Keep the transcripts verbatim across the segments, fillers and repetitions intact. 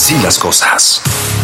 Así las cosas.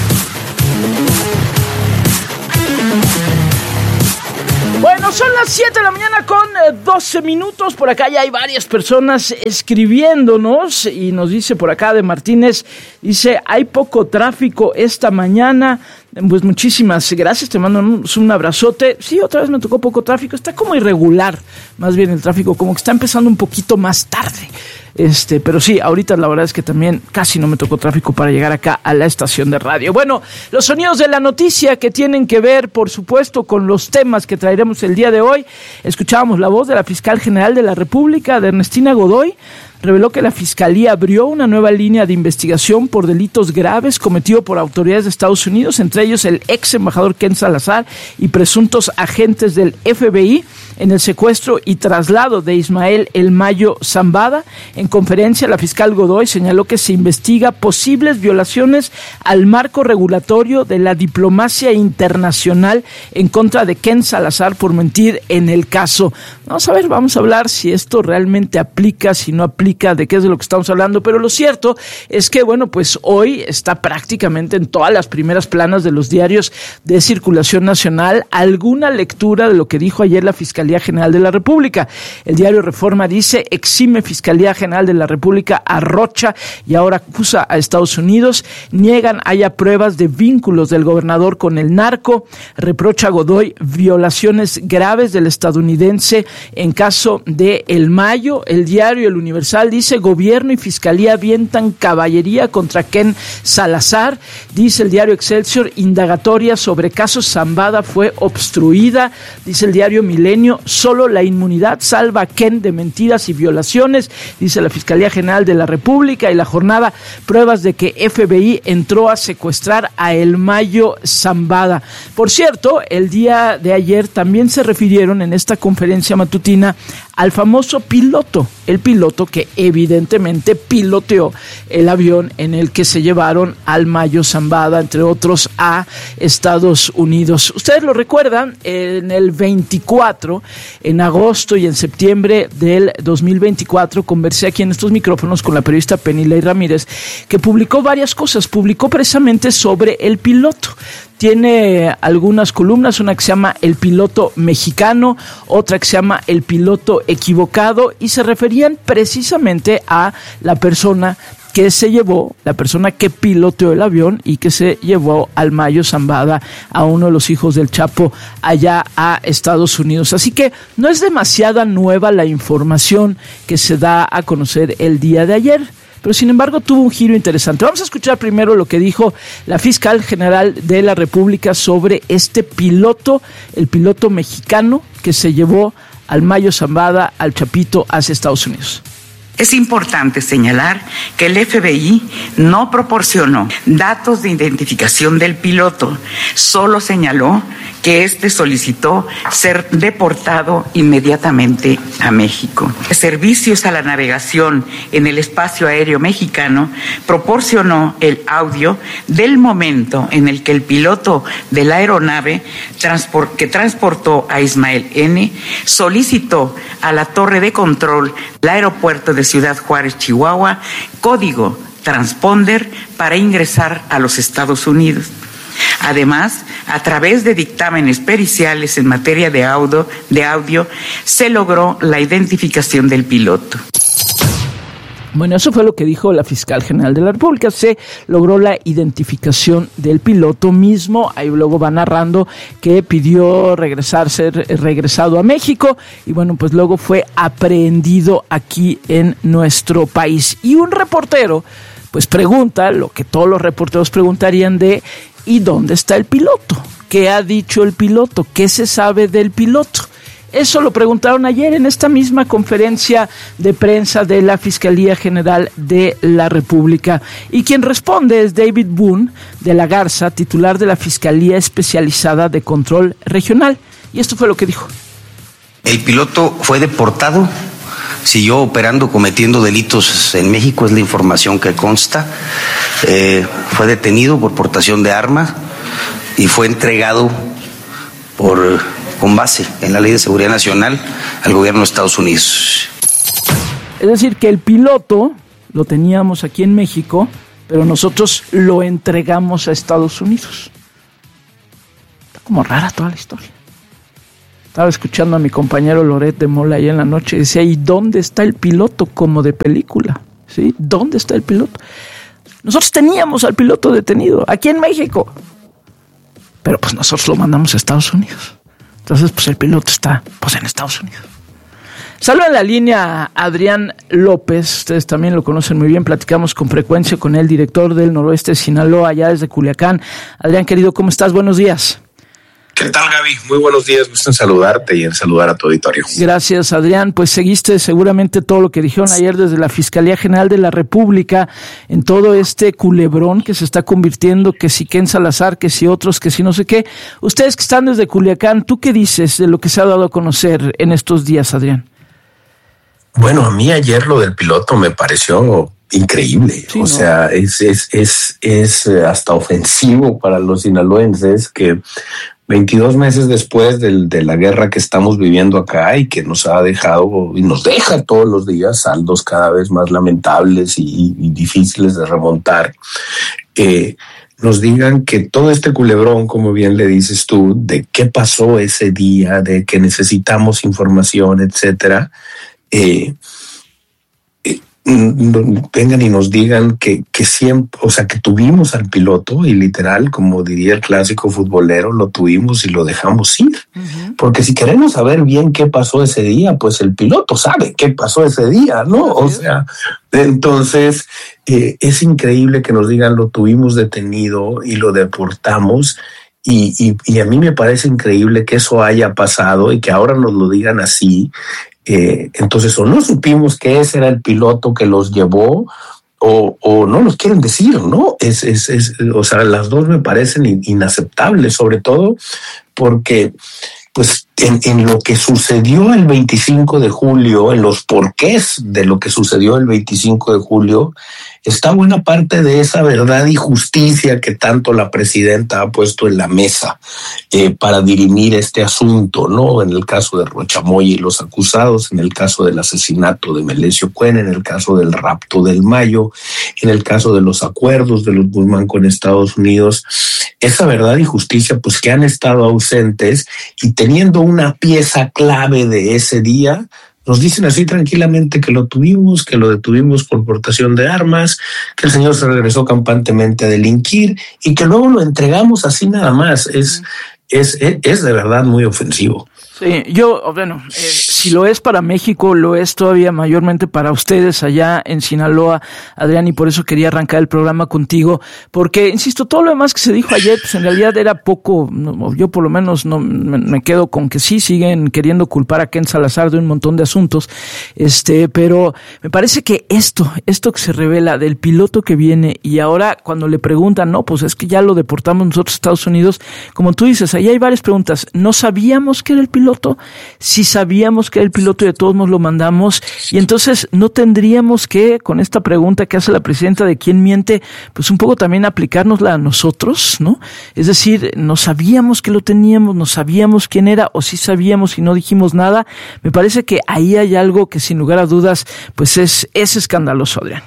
Bueno, son las siete de la mañana con doce minutos. Por acá ya hay varias personas escribiéndonos y nos dice por acá de Martínez, dice, hay poco tráfico esta mañana. Pues muchísimas gracias, te mando un, un abrazote. Sí, otra vez me tocó poco tráfico, está como irregular, más bien el tráfico, como que está empezando un poquito más tarde. Este, pero sí, ahorita la verdad es que también casi no me tocó tráfico para llegar acá a la estación de radio. Bueno, los sonidos de la noticia que tienen que ver, por supuesto, con los temas que traeremos el día de hoy. Escuchábamos la voz de la fiscal general de la República, de Ernestina Godoy. Reveló que la Fiscalía abrió una nueva línea de investigación por delitos graves cometidos por autoridades de Estados Unidos, entre ellos el ex embajador Ken Salazar y presuntos agentes del F B I en el secuestro y traslado de Ismael El Mayo Zambada. En conferencia, la fiscal Godoy señaló que se investiga posibles violaciones al marco regulatorio de la diplomacia internacional en contra de Ken Salazar por mentir en el caso. Vamos a ver, vamos a hablar si esto realmente aplica, si no aplica, de qué es de lo que estamos hablando, pero lo cierto es que, bueno, pues hoy está prácticamente en todas las primeras planas de los diarios de circulación nacional alguna lectura de lo que dijo ayer la Fiscalía General de la República. El diario Reforma dice, exime Fiscalía General de la República a Rocha y ahora acusa a Estados Unidos, niegan haya pruebas de vínculos del gobernador con el narco, reprocha a Godoy violaciones graves del estadounidense en caso de El Mayo. El diario El Universal dice, gobierno y fiscalía avientan caballería contra Ken Salazar. Dice el diario Excelsior, indagatoria sobre casos Zambada fue obstruida. Dice el diario Milenio, solo la inmunidad salva a Ken de mentiras y violaciones. Dice la Fiscalía General de la República. Y La Jornada, pruebas de que F B I entró a secuestrar a El Mayo Zambada. Por cierto, el día de ayer también se refirieron en esta conferencia matutina al famoso piloto, el piloto que evidentemente piloteó el avión en el que se llevaron al Mayo Zambada, entre otros, a Estados Unidos. Ustedes lo recuerdan, en el veinticuatro, en agosto y en septiembre del dos mil veinticuatro, conversé aquí en estos micrófonos con la periodista Penilei Ramírez, que publicó varias cosas, publicó precisamente sobre el piloto. Tiene algunas columnas, una que se llama El piloto mexicano, otra que se llama El piloto equivocado, y se referían precisamente a la persona que se llevó, la persona que piloteó el avión y que se llevó al Mayo Zambada, a uno de los hijos del Chapo, allá a Estados Unidos. Así que no es demasiada nueva la información que se da a conocer el día de ayer, pero sin embargo tuvo un giro interesante. Vamos a escuchar primero lo que dijo la fiscal general de la República sobre este piloto, el piloto mexicano que se llevó al Mayo Zambada, al Chapito, hacia Estados Unidos. Es importante señalar que el F B I no proporcionó datos de identificación del piloto, solo señaló que éste solicitó ser deportado inmediatamente a México. Servicios a la navegación en el espacio aéreo mexicano proporcionó el audio del momento en el que el piloto de la aeronave que transportó a Ismael N. solicitó a la torre de control del aeropuerto de Ciudad Juárez, Chihuahua, código transponder para ingresar a los Estados Unidos. Además, a través de dictámenes periciales en materia de audio, de audio, se logró la identificación del piloto. Bueno, eso fue lo que dijo la fiscal general de la República. Se logró la identificación del piloto mismo. Ahí luego va narrando que pidió regresar, ser regresado a México. Y bueno, pues luego fue aprehendido aquí en nuestro país. Y un reportero, pues pregunta lo que todos los reporteros preguntarían de ¿y dónde está el piloto? ¿Qué ha dicho el piloto? ¿Qué se sabe del piloto? Eso lo preguntaron ayer en esta misma conferencia de prensa de la Fiscalía General de la República. Y quien responde es David Boone de la Garza, titular de la Fiscalía Especializada de Control Regional. Y esto fue lo que dijo. El piloto fue deportado, siguió operando, cometiendo delitos en México, es la información que consta. Eh, fue detenido por portación de armas y fue entregado por... con base en la Ley de Seguridad Nacional al gobierno de Estados Unidos. Es decir, que el piloto lo teníamos aquí en México pero nosotros lo entregamos a Estados Unidos. Está como rara toda la historia. Estaba escuchando a mi compañero Loret de Mola ayer en la noche y decía, ¿y dónde está el piloto como de película? ¿Sí? ¿Dónde está el piloto? Nosotros teníamos al piloto detenido aquí en México, pero pues nosotros lo mandamos a Estados Unidos. Entonces pues el piloto está pues en Estados Unidos. Saluda en la línea Adrián López, ustedes también lo conocen muy bien, platicamos con frecuencia con el director del Noroeste de Sinaloa, allá desde Culiacán. Adrián, querido, ¿cómo estás? Buenos días. ¿Qué tal, Gaby? Muy buenos días, gusto en saludarte y en saludar a tu auditorio. Gracias, Adrián. Pues seguiste seguramente todo lo que dijeron ayer desde la Fiscalía General de la República en todo este culebrón que se está convirtiendo, que si Ken Salazar, que si otros, que si no sé qué. Ustedes que están desde Culiacán, ¿tú qué dices de lo que se ha dado a conocer en estos días, Adrián? Bueno, a mí ayer lo del piloto me pareció increíble. Sí, o ¿no? sea, es, es, es, es hasta ofensivo para los sinaloenses que veintidós meses después del, de la guerra que estamos viviendo acá y que nos ha dejado y nos deja todos los días saldos cada vez más lamentables y, y difíciles de remontar, eh, nos digan que todo este culebrón, como bien le dices tú, de qué pasó ese día, de que necesitamos información, etcétera, eh, eh, vengan y nos digan que, que siempre, o sea, que tuvimos al piloto y literal, como diría el clásico futbolero, lo tuvimos y lo dejamos ir. Uh-huh. Porque si queremos saber bien qué pasó ese día, pues el piloto sabe qué pasó ese día, ¿no? O sea, entonces eh, es increíble que nos digan lo tuvimos detenido y lo deportamos. Y, y, y a mí me parece increíble que eso haya pasado y que ahora nos lo digan así. Eh, entonces, o no supimos que ese era el piloto que los llevó, o, o no nos quieren decir, ¿no? Es, es, es, o sea, las dos me parecen inaceptables, sobre todo porque, pues, en, en lo que sucedió el veinticinco de julio, en los porqués de lo que sucedió el veinticinco de julio, está buena parte de esa verdad y justicia que tanto la presidenta ha puesto en la mesa eh, para dirimir este asunto, ¿no? En el caso de Rochamoya y los acusados, en el caso del asesinato de Melesio Cuen, en el caso del rapto del Mayo, en el caso de los acuerdos de los Guzmán con Estados Unidos, esa verdad y justicia pues que han estado ausentes y teniendo una pieza clave de ese día, nos dicen así tranquilamente que lo tuvimos, que lo detuvimos por portación de armas, que el señor se regresó campantemente a delinquir y que luego lo entregamos así nada más. Es, es, es, es de verdad muy ofensivo. Sí, yo, bueno, eh, si lo es para México, lo es todavía mayormente para ustedes allá en Sinaloa, Adrián, y por eso quería arrancar el programa contigo, porque, insisto, todo lo demás que se dijo ayer, pues en realidad era poco, no, yo por lo menos no me, me quedo con que sí siguen queriendo culpar a Ken Salazar de un montón de asuntos, este, pero me parece que esto, esto que se revela del piloto que viene y ahora cuando le preguntan, no, pues es que ya lo deportamos nosotros a Estados Unidos, como tú dices, ahí hay varias preguntas, no sabíamos que era el piloto, si sabíamos que era el piloto y de todos nos lo mandamos, y entonces no tendríamos que, con esta pregunta que hace la presidenta de quién miente, pues un poco también aplicárnosla a nosotros, ¿no? Es decir, no sabíamos que lo teníamos, no sabíamos quién era, o sí sabíamos y no dijimos nada. Me parece que ahí hay algo que sin lugar a dudas, pues es, es escandaloso, Adrián.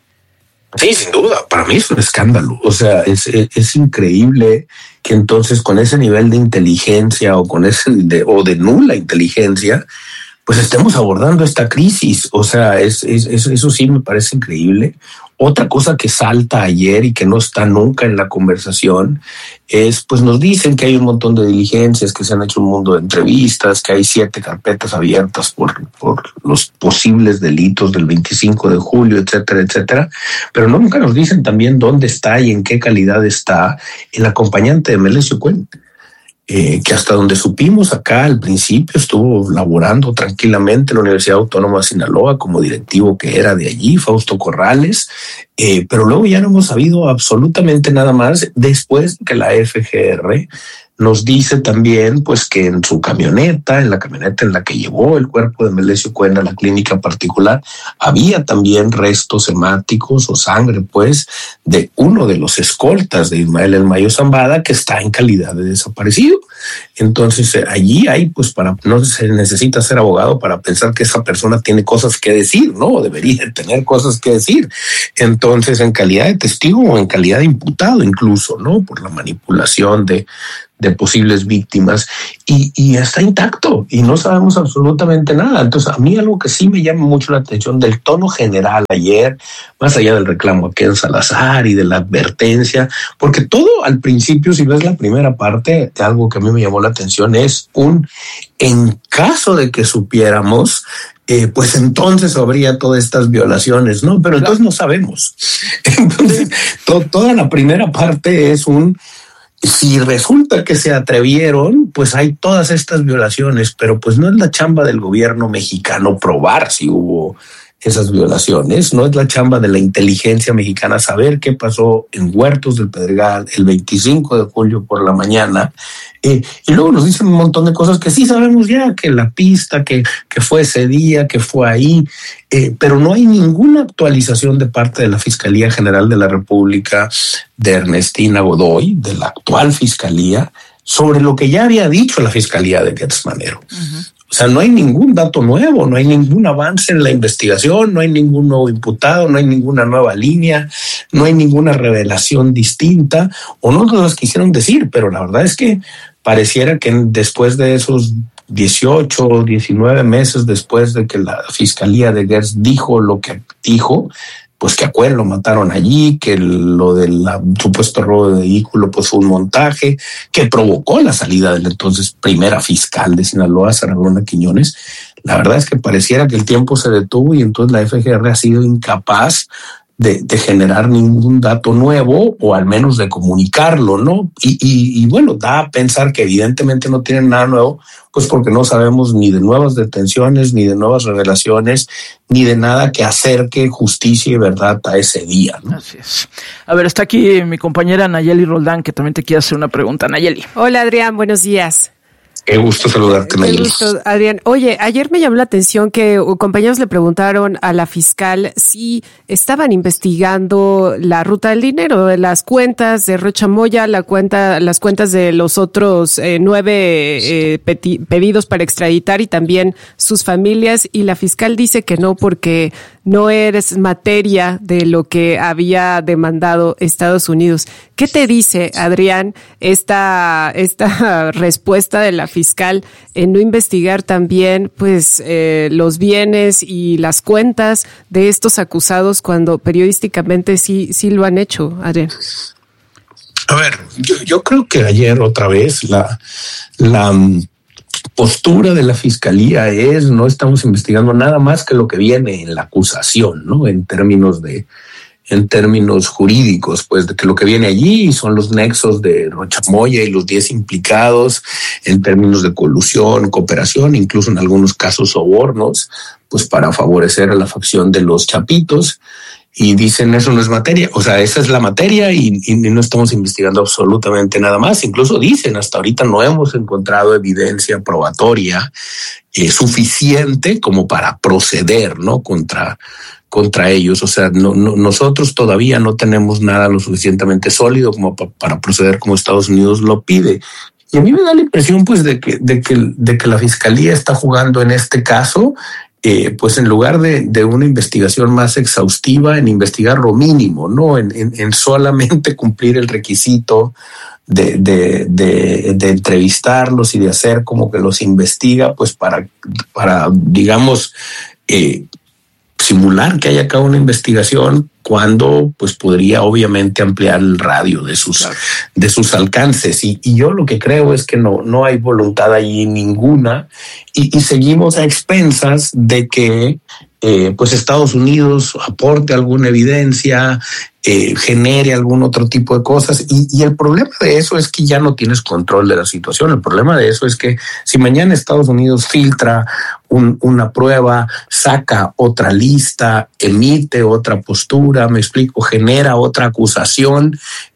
Sí, sin duda, para mí es un escándalo. O sea, es, es, es increíble que entonces con ese nivel de inteligencia o con ese de, o de nula inteligencia, pues estemos abordando esta crisis. O sea, es, es, es, eso sí me parece increíble. Otra cosa que salta ayer y que no está nunca en la conversación es, pues nos dicen que hay un montón de diligencias, que se han hecho un mundo de entrevistas, que hay siete carpetas abiertas por, por los posibles delitos del veinticinco de julio, etcétera, etcétera. Pero no, nunca nos dicen también dónde está y en qué calidad está el acompañante de Melesio Cuen. Eh, que hasta donde supimos acá al principio estuvo laborando tranquilamente en la Universidad Autónoma de Sinaloa como directivo que era de allí, Fausto Corrales, eh, pero luego ya no hemos sabido absolutamente nada más después que la F G R nos dice también pues que en su camioneta, en la camioneta en la que llevó el cuerpo de Melesio Cohen a la clínica particular, había también restos hemáticos o sangre pues de uno de los escoltas de Ismael El Mayo Zambada, que está en calidad de desaparecido. Entonces allí hay pues para no se necesita ser abogado para pensar que esa persona tiene cosas que decir, ¿no? O debería tener cosas que decir. Entonces, en calidad de testigo o en calidad de imputado incluso, ¿no? Por la manipulación de de posibles víctimas y, y está intacto y no sabemos absolutamente nada. Entonces, a mí algo que sí me llama mucho la atención del tono general ayer, más allá del reclamo a Ken Salazar y de la advertencia, porque todo al principio, si ves la primera parte, algo que a mí me llamó la atención es un, en caso de que supiéramos, Eh, pues entonces habría todas estas violaciones, ¿no? Pero entonces no sabemos. Entonces, to, toda la primera parte es un, si resulta que se atrevieron, pues hay todas estas violaciones, pero pues no es la chamba del gobierno mexicano probar si hubo esas violaciones, no es la chamba de la inteligencia mexicana saber qué pasó en Huertos del Pedregal el veinticinco de julio por la mañana, eh, y luego nos dicen un montón de cosas que sí sabemos ya, que la pista, que, que fue ese día, que fue ahí, eh, pero no hay ninguna actualización de parte de la Fiscalía General de la República, de Ernestina Godoy, de la actual Fiscalía, sobre lo que ya había dicho la Fiscalía de Gertz Manero. Uh-huh. O sea, no hay ningún dato nuevo, no hay ningún avance en la investigación, no hay ningún nuevo imputado, no hay ninguna nueva línea, no hay ninguna revelación distinta, o no nos las quisieron decir, pero la verdad es que pareciera que después de esos dieciocho o diecinueve meses después de que la Fiscalía de Gertz dijo lo que dijo, pues que a Cohen lo mataron allí, que lo del supuesto robo de vehículo pues fue un montaje, que provocó la salida del entonces primera fiscal de Sinaloa, Sara Bruna Quiñones. La verdad es que pareciera que el tiempo se detuvo y entonces la F G R ha sido incapaz de, de generar ningún dato nuevo o al menos de comunicarlo, ¿no? Y, y, y bueno, da a pensar que evidentemente no tienen nada nuevo, pues porque no sabemos ni de nuevas detenciones, ni de nuevas revelaciones, ni de nada que acerque justicia y verdad a ese día, ¿no? Así es. A ver, está aquí mi compañera Nayeli Roldán, que también te quiere hacer una pregunta. Nayeli. Hola, Adrián, buenos días. Qué gusto saludarte, Nayeli. Qué gusto, Adrián. Oye, ayer me llamó la atención que compañeros le preguntaron a la fiscal si estaban investigando la ruta del dinero, de las cuentas de Rocha Moya, la cuenta, las cuentas de los otros eh, nueve eh, peti- pedidos para extraditar y también sus familias, y la fiscal dice que no porque no eres materia de lo que había demandado Estados Unidos. ¿Qué te dice, Adrián, esta, esta respuesta de la fiscal en no investigar también pues eh, los bienes y las cuentas de estos acusados cuando periodísticamente sí, sí lo han hecho, Adrián? A ver, yo, yo creo que ayer otra vez la, la postura de la fiscalía es no estamos investigando nada más que lo que viene en la acusación, ¿no? En términos de en términos jurídicos, pues de que lo que viene allí son los nexos de Rocha Moya y los diez implicados en términos de colusión, cooperación, incluso en algunos casos sobornos, pues para favorecer a la facción de los Chapitos. Y dicen eso no es materia, o sea, esa es la materia y, y no estamos investigando absolutamente nada más. Incluso dicen, hasta ahorita no hemos encontrado evidencia probatoria eh, suficiente como para proceder, ¿no? Contra, contra ellos. O sea, no, no, nosotros todavía no tenemos nada lo suficientemente sólido como pa, para proceder como Estados Unidos lo pide. Y a mí me da la impresión, pues, de que, de que, de que la fiscalía está jugando en este caso. Eh, pues en lugar de, de una investigación más exhaustiva, en investigar lo mínimo, ¿no? En, en, en solamente cumplir el requisito de, de, de, de entrevistarlos y de hacer como que los investiga, pues para, para digamos, eh, simular que haya acá una investigación cuando pues podría obviamente ampliar el radio de sus, claro. de sus alcances. Y, y yo lo que creo es que no, no hay voluntad allí ninguna y, y seguimos a expensas de que eh, pues Estados Unidos aporte alguna evidencia, eh, genere algún otro tipo de cosas. Y, y el problema de eso es que ya no tienes control de la situación. El problema de eso es que si mañana Estados Unidos filtra un, una prueba, saca otra lista, emite otra postura, me explico, genera otra acusación,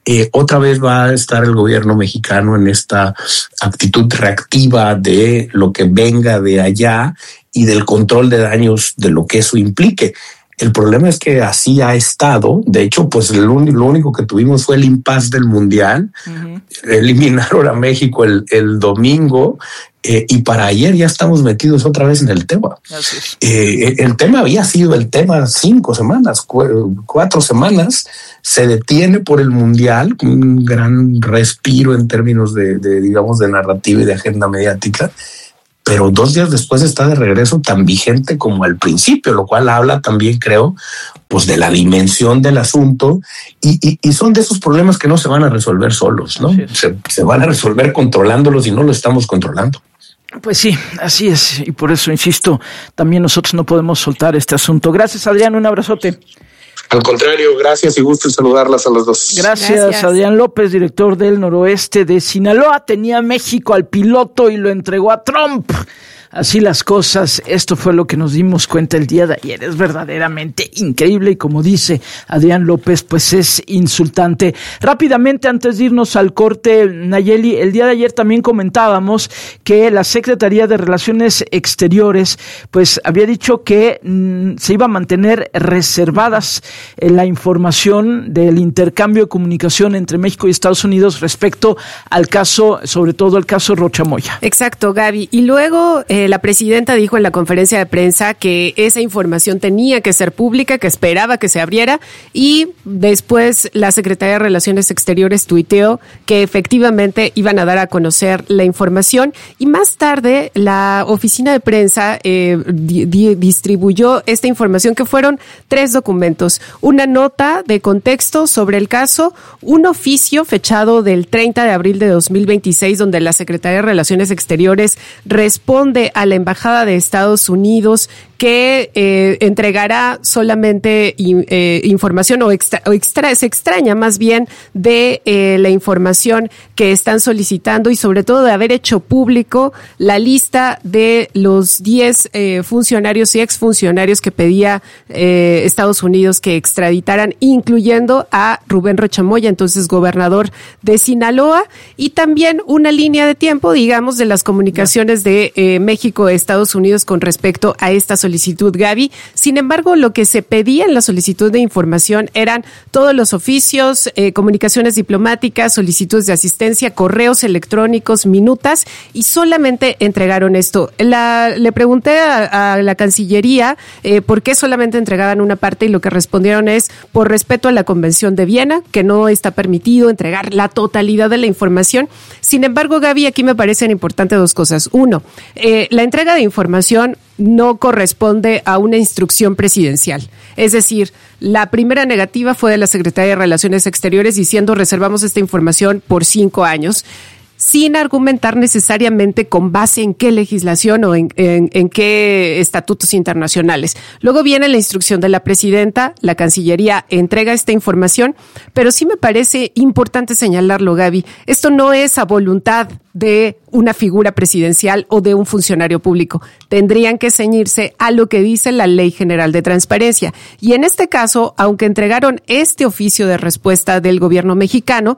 eh, otra vez va a estar el gobierno mexicano en esta actitud reactiva de lo que venga de allá y del control de daños de lo que eso implique. El problema es que así ha estado. De hecho, pues lo, lo único que tuvimos fue el impasse del Mundial. Uh-huh. Eliminaron a México el, el domingo eh, y para ayer ya estamos metidos otra vez en el tema. Es. Eh, el tema había sido el tema cinco semanas, cu- cuatro semanas. Se detiene por el Mundial, un gran respiro en términos de, de digamos, de narrativa y de agenda mediática. Pero dos días después está de regreso tan vigente como al principio, lo cual habla también, creo, pues de la dimensión del asunto y, y, y son de esos problemas que no se van a resolver solos, ¿no? Sí. Se, se van a resolver controlándolos y no lo estamos controlando. Pues sí, así es. Y por eso, insisto, también nosotros no podemos soltar este asunto. Gracias, Adrián. Un abrazote. Al contrario, gracias y gusto en saludarlas a los dos. Gracias, gracias, Adrián López, director del Noroeste de Sinaloa. Tenía México al piloto y lo entregó a Trump. Así las cosas, esto fue lo que nos dimos cuenta el día de ayer, es verdaderamente increíble y como dice Adrián López, pues es insultante. Rápidamente, antes de irnos al corte, Nayeli, el día de ayer también comentábamos que la Secretaría de Relaciones Exteriores, pues había dicho que mmm, se iba a mantener reservadas eh, la información del intercambio de comunicación entre México y Estados Unidos respecto al caso, sobre todo el caso Rocha Moya. Exacto, Gaby. Y luego eh, la presidenta dijo en la conferencia de prensa que esa información tenía que ser pública, que esperaba que se abriera, y después la Secretaría de Relaciones Exteriores tuiteó que efectivamente iban a dar a conocer la información, y más tarde la oficina de prensa eh, di- di- distribuyó esta información, que fueron tres documentos: una nota de contexto sobre el caso, un oficio fechado del treinta de abril de dos mil veintiséis donde la Secretaría de Relaciones Exteriores responde a la Embajada de Estados Unidos que eh, entregará solamente eh, información o, extra, o extra, se extraña más bien de eh, la información que están solicitando, y sobre todo de haber hecho público la lista de los diez eh, funcionarios y exfuncionarios que pedía eh, Estados Unidos que extraditaran, incluyendo a Rubén Rocha Moya, entonces gobernador de Sinaloa, y también una línea de tiempo, digamos, de las comunicaciones de eh, México a Estados Unidos con respecto a esta solicitud. solicitud, Gaby. Sin embargo, lo que se pedía en la solicitud de información eran todos los oficios, eh, comunicaciones diplomáticas, solicitudes de asistencia, correos electrónicos, minutas, y solamente entregaron esto. La, le pregunté a, a la Cancillería eh, por qué solamente entregaban una parte, y lo que respondieron es por respeto a la Convención de Viena, que no está permitido entregar la totalidad de la información. Sin embargo, Gaby, aquí me parecen importantes dos cosas. Uno, eh, la entrega de información no corresponde a una instrucción presidencial. Es decir, la primera negativa fue de la Secretaría de Relaciones Exteriores diciendo reservamos esta información por cinco años, sin argumentar necesariamente con base en qué legislación o en, en, en qué estatutos internacionales. Luego viene la instrucción de la presidenta, la Cancillería entrega esta información, pero sí me parece importante señalarlo, Gaby, esto no es a voluntad de una figura presidencial o de un funcionario público. Tendrían que ceñirse a lo que dice la Ley General de Transparencia. Y en este caso, aunque entregaron este oficio de respuesta del gobierno mexicano,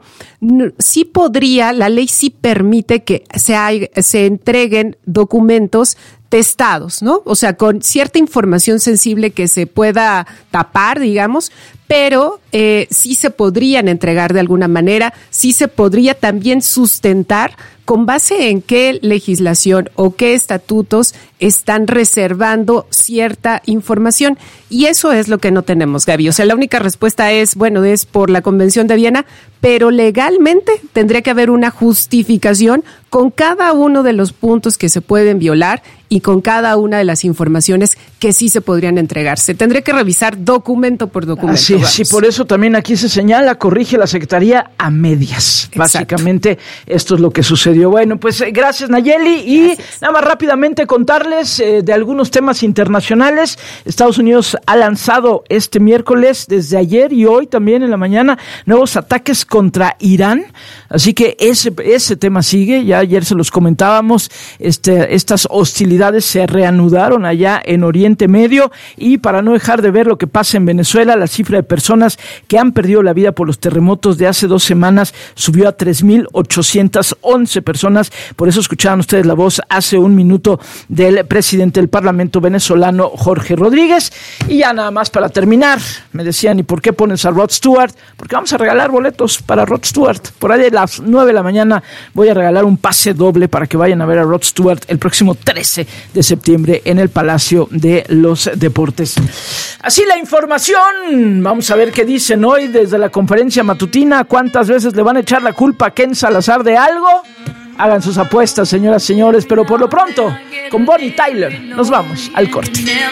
sí podría, la ley sí permite que se, hay, se entreguen documentos testados, ¿no? O sea, con cierta información sensible que se pueda tapar, digamos, pero eh, sí se podrían entregar de alguna manera, sí se podría también sustentar con base en qué legislación o qué estatutos están reservando cierta información. Y eso es lo que no tenemos, Gaby. O sea, la única respuesta es, bueno, es por la Convención de Viena, pero legalmente tendría que haber una justificación con cada uno de los puntos que se pueden violar y con cada una de las informaciones que sí se podrían entregar. Se tendría que revisar documento por documento. Así es, y por eso también aquí se señala, corrige la Secretaría a medias. Exacto. Básicamente esto es lo que sucedió. Bueno, pues gracias, Nayeli, y gracias. Nada más rápidamente contarles informarles eh, de algunos temas internacionales. Estados Unidos ha lanzado este miércoles, desde ayer y hoy también en la mañana, nuevos ataques contra Irán. Así que ese, ese tema sigue. Ya ayer se los comentábamos. Este, estas hostilidades se reanudaron allá en Oriente Medio. Y para no dejar de ver lo que pasa en Venezuela, la cifra de personas que han perdido la vida por los terremotos de hace dos semanas subió a tres mil ochocientas once personas. Por eso escuchaban ustedes la voz hace un minuto del presidente del Parlamento venezolano, Jorge Rodríguez. Y ya nada más para terminar, me decían, ¿y por qué pones a Rod Stewart? Porque vamos a regalar boletos para Rod Stewart. Por ahí de las nueve de la mañana voy a regalar un pase doble para que vayan a ver a Rod Stewart el próximo trece de septiembre en el Palacio de los Deportes. Así la información. Vamos a ver qué dicen hoy desde la conferencia matutina. ¿Cuántas veces le van a echar la culpa a Ken Salazar de algo? Hagan sus apuestas, señoras y señores, pero por lo pronto, con Bonnie Tyler, nos vamos al corte.